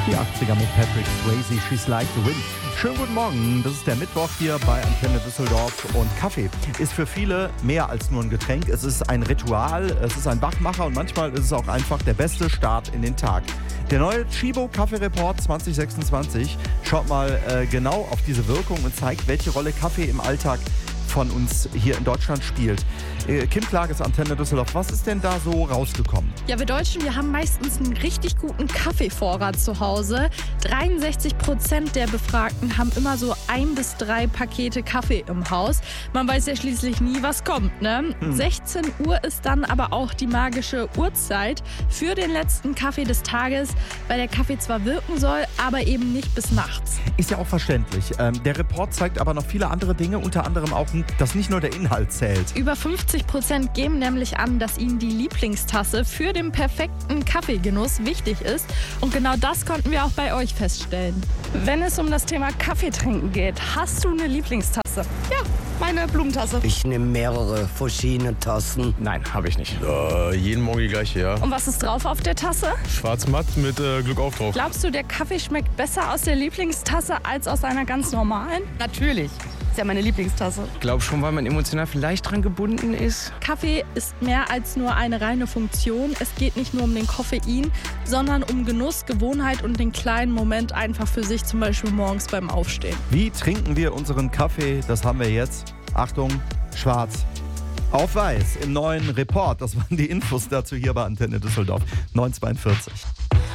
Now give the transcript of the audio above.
Die 80er mit Patrick Swayze, She's Like the Wind. Schönen guten Morgen, das ist der Mittwoch hier bei Antenne Düsseldorf und Kaffee ist für viele mehr als nur ein Getränk. Es ist ein Ritual, es ist ein Wachmacher und manchmal ist es auch einfach der beste Start in den Tag. Der neue Chibo Kaffee Report 2026 schaut mal genau auf diese Wirkung und zeigt, welche Rolle Kaffee im Alltag von uns hier in Deutschland spielt. Kim Klages, Antenne Düsseldorf, was ist denn da so rausgekommen? Ja, wir Deutschen, wir haben meistens einen richtig guten Kaffeevorrat zu Hause. 63% der Befragten haben immer so 1 bis 3 Pakete Kaffee im Haus. Man weiß ja schließlich nie, was kommt, ne? 16 Uhr ist dann aber auch die magische Uhrzeit für den letzten Kaffee des Tages, weil der Kaffee zwar wirken soll, aber eben nicht bis nachts. Ist ja auch verständlich. Der Report zeigt aber noch viele andere Dinge, unter anderem auch, dass nicht nur der Inhalt zählt. Über 50% geben nämlich an, dass ihnen die Lieblingstasse für den perfekten Kaffeegenuss wichtig ist. Und genau das konnten wir auch bei euch feststellen. Wenn es um das Thema Kaffee trinken geht, hast du eine Lieblingstasse? Ja, meine Blumentasse. Ich nehme mehrere verschiedene Tassen. Nein, habe ich nicht. Jeden Morgen die gleiche, ja. Und was ist drauf auf der Tasse? Schwarz-matt mit Glück auf drauf. Glaubst du, der Kaffee schmeckt besser aus der Lieblingstasse als aus einer ganz normalen? Natürlich. Ist ja meine Lieblingstasse. Ich glaube schon, weil man emotional vielleicht dran gebunden ist. Kaffee ist mehr als nur eine reine Funktion. Es geht nicht nur um den Koffein, sondern um Genuss, Gewohnheit und den kleinen Moment einfach für sich, zum Beispiel morgens beim Aufstehen. Wie trinken wir unseren Kaffee? Das haben wir jetzt. Achtung, schwarz auf weiß im neuen Report. Das waren die Infos dazu hier bei Antenne Düsseldorf 942.